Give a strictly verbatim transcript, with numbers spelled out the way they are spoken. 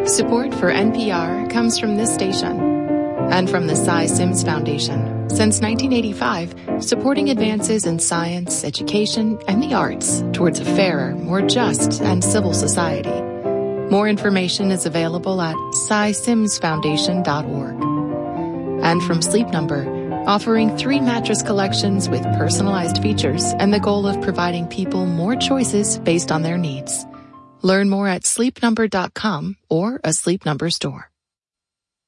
Support for N P R comes from this station and from the Cy Sims Foundation. Since nineteen eighty-five, supporting advances in science, education, and the arts towards a fairer, more just, and civil society. More information is available at cy sims foundation dot org. And from Sleep Number, offering three mattress collections with personalized features and the goal of providing people more choices based on their needs. Learn more at sleep number dot com or a Sleep Number store.